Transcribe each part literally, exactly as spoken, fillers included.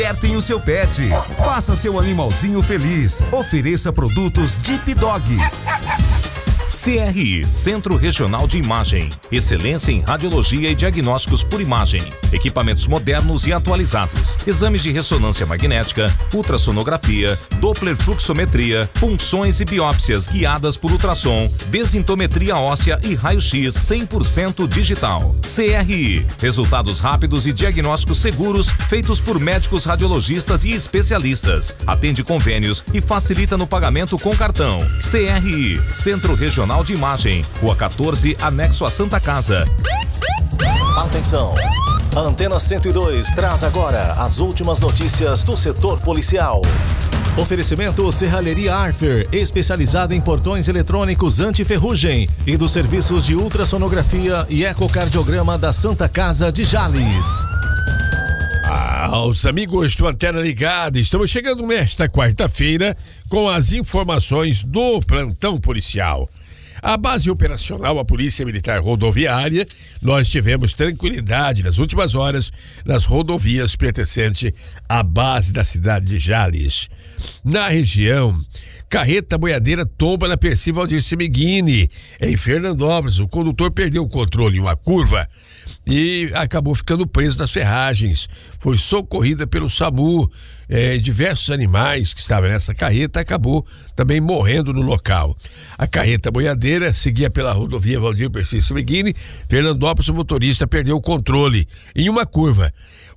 Apertem o seu pet. Faça seu animalzinho feliz. Ofereça produtos Deep Dog. C R I, Centro Regional de Imagem. Excelência em radiologia e diagnósticos por imagem. Equipamentos modernos e atualizados. Exames de ressonância magnética, ultrassonografia, Doppler fluxometria, punções e biópsias guiadas por ultrassom, desintometria óssea e raio-x cem por cento digital. C R I, resultados rápidos e diagnósticos seguros feitos por médicos radiologistas e especialistas. Atende convênios e facilita no pagamento com cartão. C R I, Centro Regional de Imagem, Rua quatorze, anexo a Santa Casa. Atenção! A Antena cento e dois traz agora as últimas notícias do setor policial. Oferecimento Serralheria Arthur, especializada em portões eletrônicos anti-ferrugem, e dos serviços de ultrassonografia e ecocardiograma da Santa Casa de Jales. Ah, os amigos do Antena Ligada, estamos chegando nesta quarta-feira com as informações do plantão policial. A base operacional, a Polícia Militar Rodoviária, nós tivemos tranquilidade nas últimas horas nas rodovias pertencentes à base da cidade de Jales. Na região, carreta boiadeira tomba na Percival Aldir Semeghini, em Fernandópolis. O condutor perdeu o controle em uma curva e acabou ficando preso nas ferragens. Foi socorrida pelo SAMU. É, diversos animais que estavam nessa carreta acabou também morrendo no local. A carreta boiadeira seguia pela rodovia Valdir Percival Semeghini. Fernandópolis, o motorista perdeu o controle em uma curva.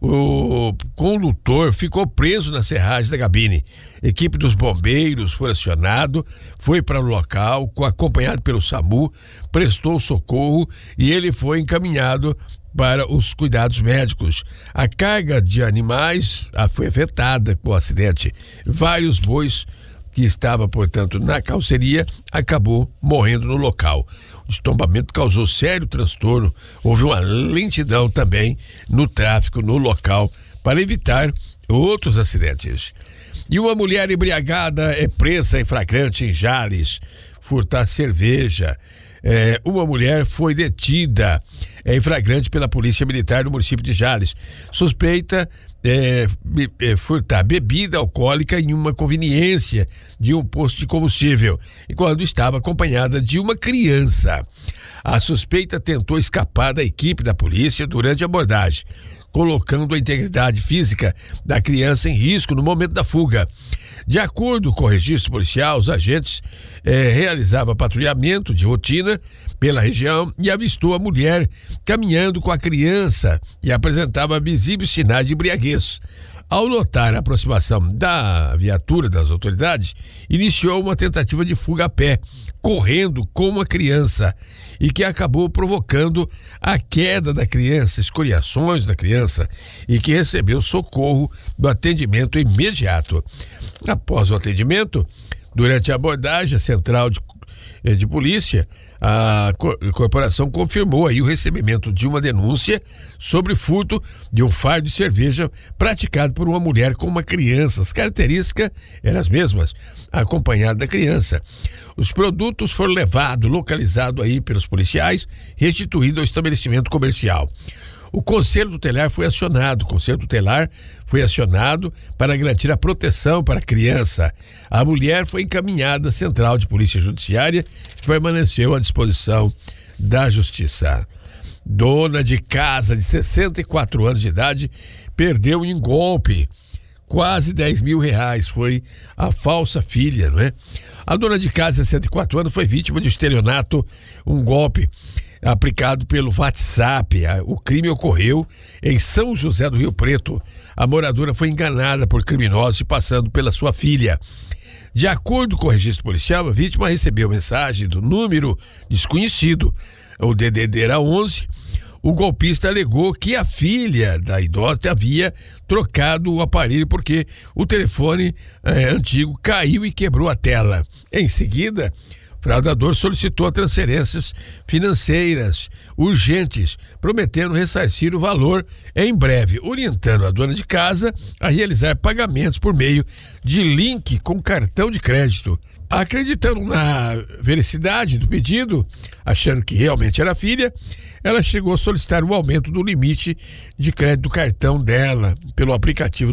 O condutor ficou preso na serragem da cabine. Equipe dos bombeiros foi acionado, foi para o local, acompanhado pelo SAMU, prestou socorro e ele foi encaminhado para os cuidados médicos. A carga de animais foi afetada com o acidente. Vários bois que estavam, portanto, na carroceria acabou morrendo no local. O tombamento causou sério transtorno. Houve uma lentidão também no tráfego no local para evitar outros acidentes. E uma mulher embriagada é presa em flagrante em Jales, furtar cerveja. É, uma mulher foi detida em flagrante pela Polícia Militar do município de Jales. Suspeita é, be, é, furtar bebida alcoólica em uma conveniência de um posto de combustível, enquanto estava acompanhada de uma criança. A suspeita tentou escapar da equipe da polícia durante a abordagem, colocando a integridade física da criança em risco no momento da fuga. De acordo com o registro policial, os agentes eh, realizavam patrulhamento de rotina pela região e avistou a mulher caminhando com a criança e apresentava visíveis sinais de embriaguez. Ao notar a aproximação da viatura das autoridades, iniciou uma tentativa de fuga a pé, correndo com a criança, e que acabou provocando a queda da criança, escoriações da criança, e que recebeu socorro do atendimento imediato. Após o atendimento, durante a abordagem, a central de, de polícia, a corporação confirmou aí o recebimento de uma denúncia sobre furto de um fardo de cerveja praticado por uma mulher com uma criança. As características eram as mesmas, acompanhada da criança. Os produtos foram levados, localizados aí pelos policiais, restituídos ao estabelecimento comercial. O Conselho Tutelar foi acionado, o Conselho Tutelar foi acionado para garantir a proteção para a criança. A mulher foi encaminhada à Central de Polícia Judiciária e permaneceu à disposição da Justiça. Dona de casa de sessenta e quatro anos de idade perdeu em golpe quase dez mil reais, foi a falsa filha, não é? A dona de casa de sessenta e quatro anos foi vítima de estelionato, um golpe aplicado pelo WhatsApp. O crime ocorreu em São José do Rio Preto. A moradora foi enganada por criminosos passando pela sua filha. De acordo com o registro policial, a vítima recebeu mensagem do número desconhecido. O D D D era onze. O golpista alegou que a filha da idosa havia trocado o aparelho porque o telefone eh, antigo caiu e quebrou a tela. Em seguida, o fraudador solicitou transferências financeiras urgentes, prometendo ressarcir o valor em breve, orientando a dona de casa a realizar pagamentos por meio de link com cartão de crédito. Acreditando na veracidade do pedido, achando que realmente era filha, ela chegou a solicitar o aumento do limite de crédito do cartão dela pelo aplicativo